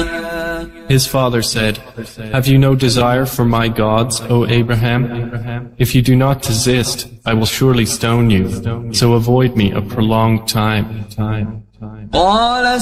His father said, "Have you no desire for my gods, O Abraham? If you do not desist, I will surely stone you, so avoid me a prolonged time."